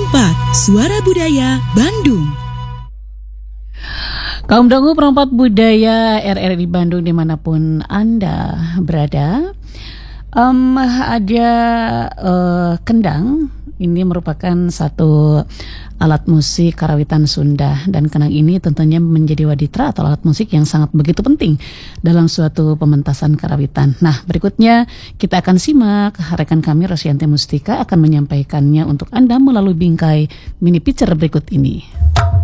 Suara Budaya Bandung. Kaum dangu perempat budaya RRI Bandung dimanapun Anda berada, ada kendang. Ini merupakan satu alat musik karawitan Sunda, dan kendang ini tentunya menjadi waditra atau alat musik yang sangat begitu penting dalam suatu pementasan karawitan. Nah, berikutnya kita akan simak rekan kami Rosyanti Mustika akan menyampaikannya untuk Anda melalui bingkai mini picture berikut ini.